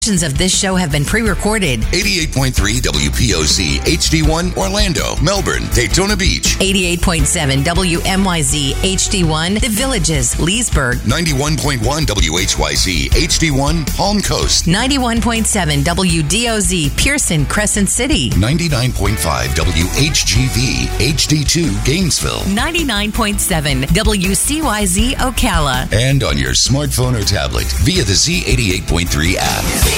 Portions of this show have been pre-recorded. 88.3 WPOZ HD1 Orlando, Melbourne, Daytona Beach. 88.7 WMYZ HD1 The Villages, Leesburg. 91.1 WHYZ HD1 Palm Coast. 91.7 WDOZ Pearson, Crescent City. 99.5 WHGV HD2 Gainesville. 99.7 WCYZ Ocala. And on your smartphone or tablet via the Z88.3 app.